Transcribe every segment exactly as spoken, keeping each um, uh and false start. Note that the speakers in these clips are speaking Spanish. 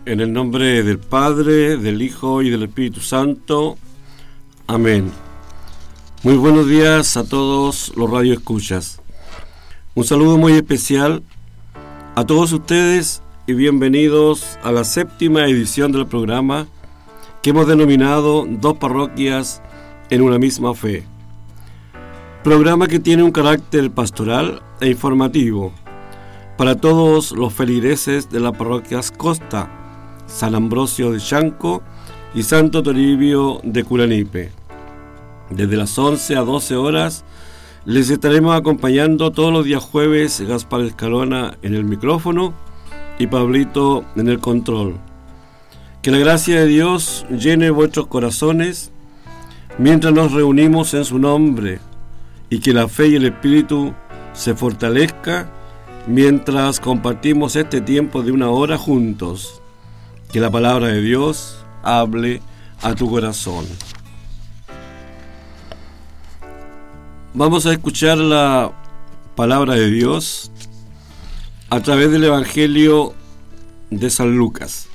En el nombre del Padre, del Hijo y del Espíritu Santo. Amén. Muy buenos días a todos los radioescuchas. Un saludo muy especial a todos ustedes y bienvenidos a la séptima edición del programa que hemos denominado Dos Parroquias en una misma fe. Programa que tiene un carácter pastoral e informativo para todos los feligreses de las parroquias Costa, San Ambrosio de Chanco y Santo Toribio de Curanipe. Desde las once a doce horas les estaremos acompañando todos los días jueves Gaspar Escalona en el micrófono y Pablito en el control. Que la gracia de Dios llene vuestros corazones mientras nos reunimos en su nombre y que la fe y el espíritu se fortalezca mientras compartimos este tiempo de una hora juntos. Que la palabra de Dios hable a tu corazón. Vamos a escuchar la palabra de Dios a través del Evangelio de San Lucas.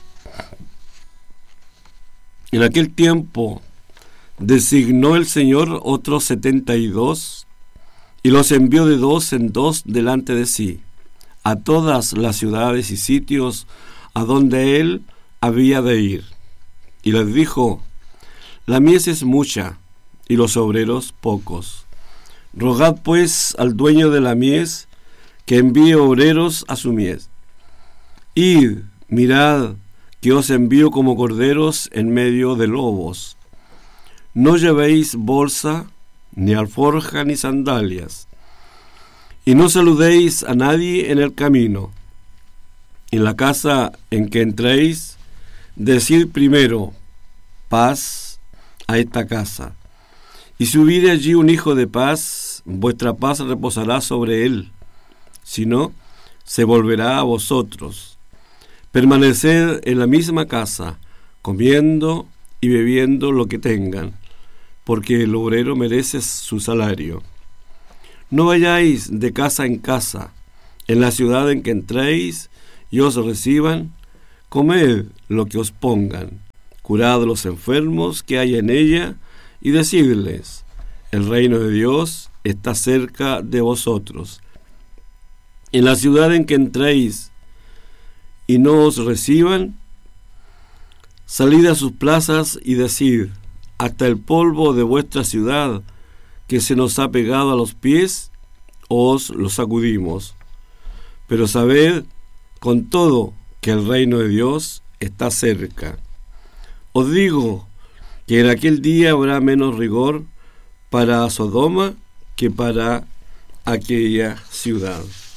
En aquel tiempo designó el Señor otros setenta y dos y los envió de dos en dos delante de sí a todas las ciudades y sitios a donde él había de ir. Y les dijo: la mies es mucha y los obreros pocos. Rogad pues al dueño de la mies que envíe obreros a su mies. Id, mirad que os envío como corderos en medio de lobos. No llevéis bolsa, ni alforja, ni sandalias, y no saludéis a nadie en el camino. En la casa en que entréis, decid primero: paz a esta casa. Y si hubiere allí un hijo de paz, vuestra paz reposará sobre él. Si no, se volverá a vosotros. Permaneced en la misma casa, comiendo y bebiendo lo que tengan, porque el obrero merece su salario. No vayáis de casa en casa. En la ciudad en que entréis y os reciban, comed lo que os pongan, curad los enfermos que hay en ella, y decidles: el reino de Dios está cerca de vosotros. En la ciudad en que entréis y no os reciban, salid a sus plazas y decid: hasta el polvo de vuestra ciudad que se nos ha pegado a los pies, os lo sacudimos. Pero sabed con todo que el reino de Dios está cerca. Os digo que en aquel día habrá menos rigor para Sodoma que para aquella ciudad.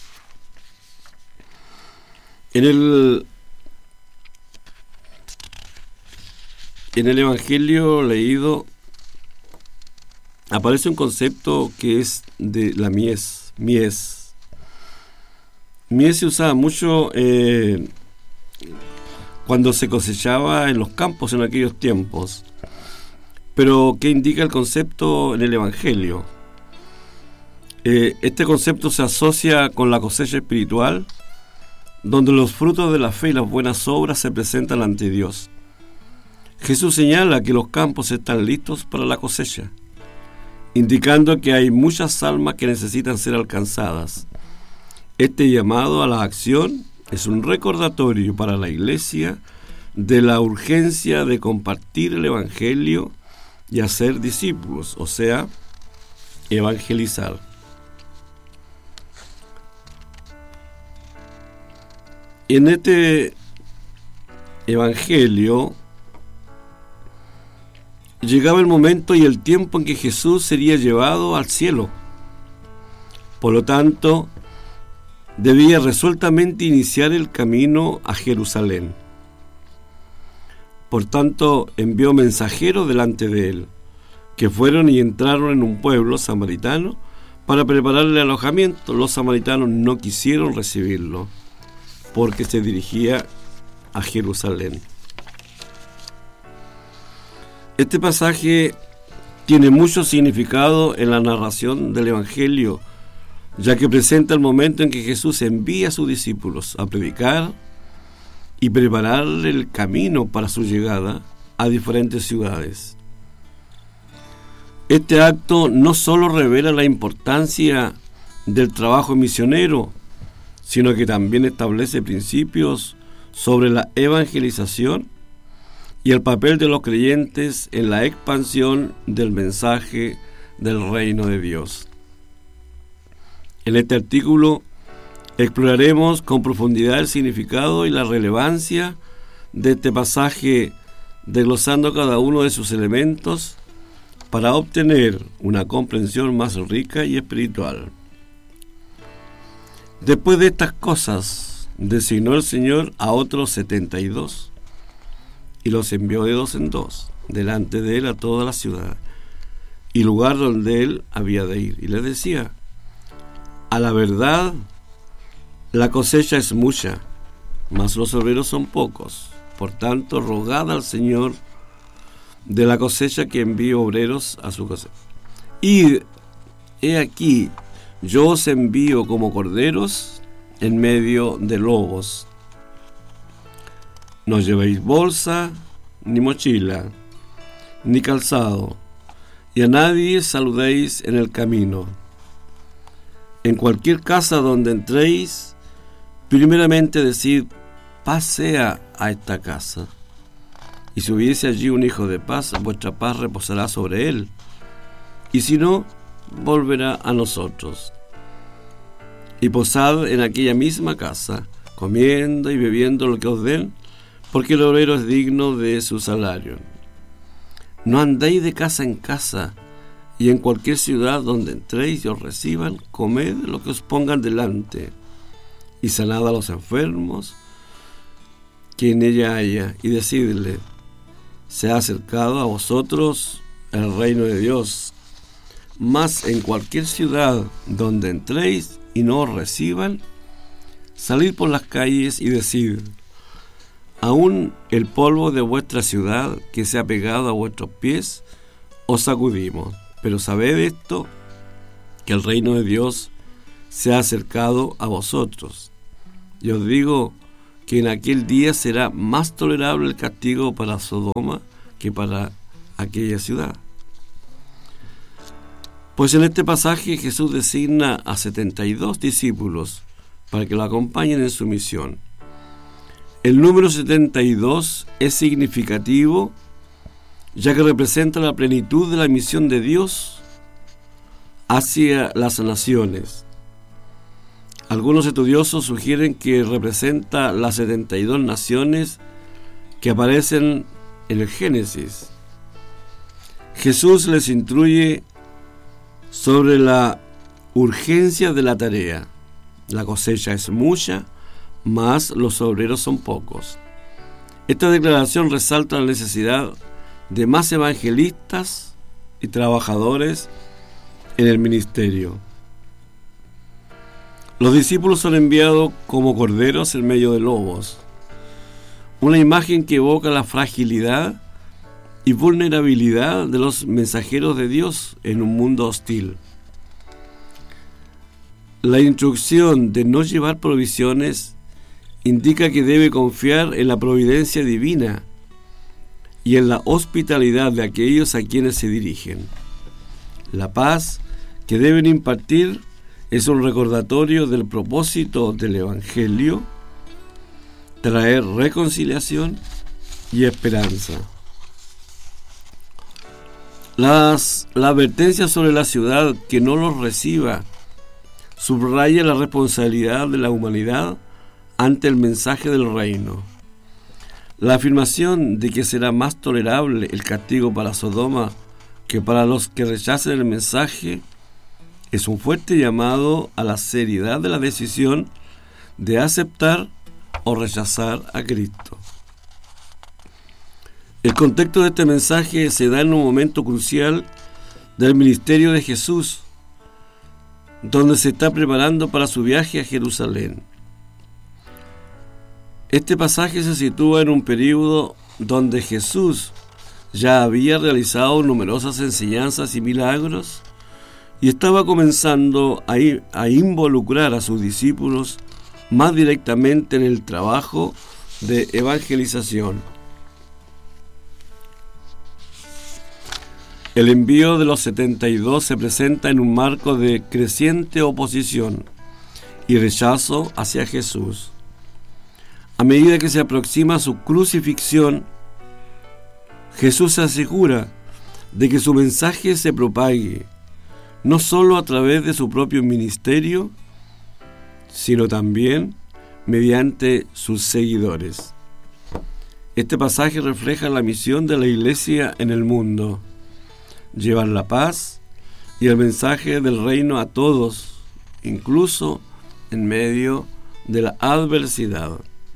En el, en el Evangelio leído aparece un concepto que es de la mies, mies. Mies se usaba mucho eh, cuando se cosechaba en los campos en aquellos tiempos. Pero, ¿qué indica el concepto en el Evangelio? Eh, este concepto se asocia con la cosecha espiritual, donde los frutos de la fe y las buenas obras se presentan ante Dios. Jesús señala que los campos están listos para la cosecha, indicando que hay muchas almas que necesitan ser alcanzadas. Este llamado a la acción es un recordatorio para la Iglesia de la urgencia de compartir el Evangelio y hacer discípulos, o sea, evangelizar. En este Evangelio llegaba el momento y el tiempo en que Jesús sería llevado al cielo. Por lo tanto, debía resueltamente iniciar el camino a Jerusalén. Por tanto, envió mensajeros delante de él, que fueron y entraron en un pueblo samaritano para prepararle alojamiento. Los samaritanos no quisieron recibirlo, porque se dirigía a Jerusalén. Este pasaje tiene mucho significado en la narración del Evangelio, ya que presenta el momento en que Jesús envía a sus discípulos a predicar y preparar el camino para su llegada a diferentes ciudades. Este acto no solo revela la importancia del trabajo misionero, sino que también establece principios sobre la evangelización y el papel de los creyentes en la expansión del mensaje del reino de Dios. En este artículo exploraremos con profundidad el significado y la relevancia de este pasaje, desglosando cada uno de sus elementos para obtener una comprensión más rica y espiritual. Después de estas cosas, designó el Señor a otros setenta y dos, y los envió de dos en dos, delante de él a toda la ciudad, y lugar donde él había de ir. Y les decía: a la verdad, la cosecha es mucha, mas los obreros son pocos. Por tanto, rogad al Señor de la cosecha que envíe obreros a su cosecha. Y he aquí, yo os envío como corderos en medio de lobos. No llevéis bolsa, ni mochila, ni calzado, y a nadie saludéis en el camino. En cualquier casa donde entréis, primeramente decid: paz sea a esta casa. Y si hubiese allí un hijo de paz, vuestra paz reposará sobre él, y si no, volverá a nosotros. Y posad en aquella misma casa, comiendo y bebiendo lo que os den, porque el obrero es digno de su salario. No andéis de casa en casa, y en cualquier ciudad donde entréis y os reciban, comed lo que os pongan delante, y sanad a los enfermos que en ella haya, y decidle: se ha acercado a vosotros el reino de Dios. Mas en cualquier ciudad donde entréis y no os reciban, salid por las calles y decid: aún el polvo de vuestra ciudad que se ha pegado a vuestros pies os sacudimos. Pero sabed esto, que el reino de Dios se ha acercado a vosotros. Y os digo que en aquel día será más tolerable el castigo para Sodoma que para aquella ciudad. Pues en este pasaje Jesús designa a setenta y dos discípulos para que lo acompañen en su misión. El número setenta y dos es significativo, ya que representa la plenitud de la misión de Dios hacia las naciones. Algunos estudiosos sugieren que representa las setenta y dos naciones que aparecen en el Génesis. Jesús les instruye sobre la urgencia de la tarea. La cosecha es mucha, mas los obreros son pocos. Esta declaración resalta la necesidad de más evangelistas y trabajadores en el ministerio. Los discípulos son enviados como corderos en medio de lobos, una imagen que evoca la fragilidad y vulnerabilidad de los mensajeros de Dios en un mundo hostil. La instrucción de no llevar provisiones indica que debe confiar en la providencia divina y en la hospitalidad de aquellos a quienes se dirigen. La paz que deben impartir es un recordatorio del propósito del Evangelio: traer reconciliación y esperanza. Las, la advertencia sobre la ciudad que no los reciba subraya la responsabilidad de la humanidad ante el mensaje del reino. La afirmación de que será más tolerable el castigo para Sodoma que para los que rechacen el mensaje es un fuerte llamado a la seriedad de la decisión de aceptar o rechazar a Cristo. El contexto de este mensaje se da en un momento crucial del ministerio de Jesús, donde se está preparando para su viaje a Jerusalén. Este pasaje se sitúa en un período donde Jesús ya había realizado numerosas enseñanzas y milagros y estaba comenzando a, a involucrar a sus discípulos más directamente en el trabajo de evangelización. El envío de los setenta y dos se presenta en un marco de creciente oposición y rechazo hacia Jesús. A medida que se aproxima su crucifixión, Jesús se asegura de que su mensaje se propague, no solo a través de su propio ministerio, sino también mediante sus seguidores. Este pasaje refleja la misión de la Iglesia en el mundo: llevar la paz y el mensaje del reino a todos, incluso en medio de la adversidad.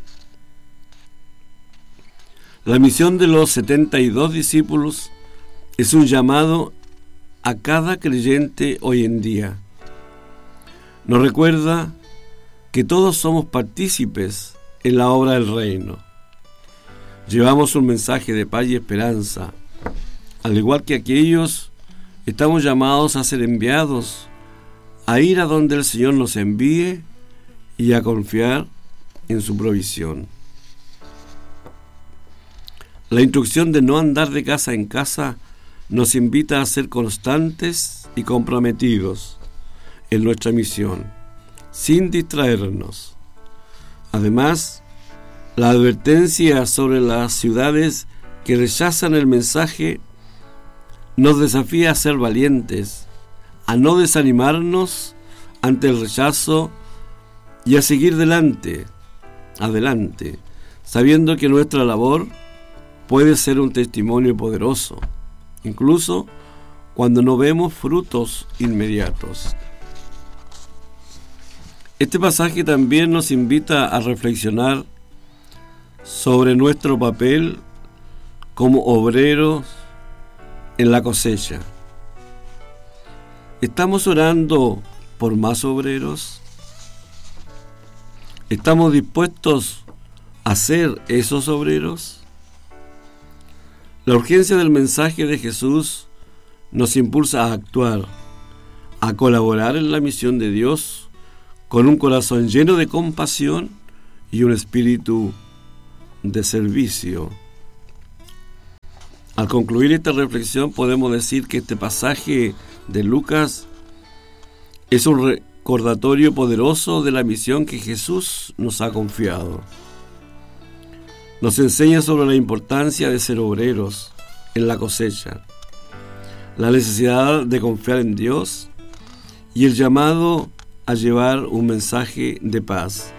La misión de los setenta y dos discípulos es un llamado a cada creyente hoy en día. Nos recuerda que todos somos partícipes en la obra del reino. Llevamos un mensaje de paz y esperanza. Al igual que aquellos, estamos llamados a ser enviados, a ir a donde el Señor nos envíe y a confiar en su provisión. La instrucción de no andar de casa en casa nos invita a ser constantes y comprometidos en nuestra misión, sin distraernos. Además, la advertencia sobre las ciudades que rechazan el mensaje nos desafía a ser valientes, a no desanimarnos ante el rechazo y a seguir adelante, adelante, sabiendo que nuestra labor puede ser un testimonio poderoso, incluso cuando no vemos frutos inmediatos. Este pasaje también nos invita a reflexionar sobre nuestro papel como obreros en la cosecha. ¿Estamos orando por más obreros? ¿Estamos dispuestos a ser esos obreros? La urgencia del mensaje de Jesús nos impulsa a actuar, a colaborar en la misión de Dios con un corazón lleno de compasión y un espíritu de servicio. Al concluir esta reflexión, podemos decir que este pasaje de Lucas es un recordatorio poderoso de la misión que Jesús nos ha confiado. Nos enseña sobre la importancia de ser obreros en la cosecha, la necesidad de confiar en Dios y el llamado a llevar un mensaje de paz.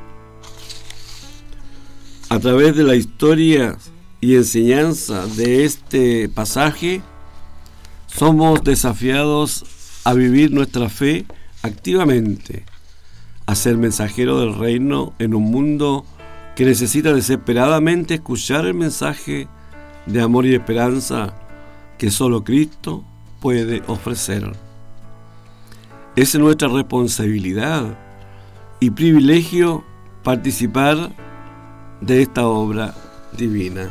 A través de la historia y enseñanza de este pasaje, somos desafiados a vivir nuestra fe activamente, a ser mensajeros del reino en un mundo que necesita desesperadamente escuchar el mensaje de amor y esperanza que solo Cristo puede ofrecer. Es nuestra responsabilidad y privilegio participar de esta obra divina.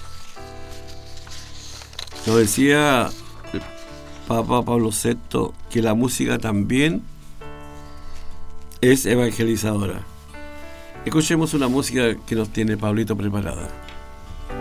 Nos decía el Papa Pablo sexto que la música también es evangelizadora. Escuchemos una música que nos tiene Pablito preparada.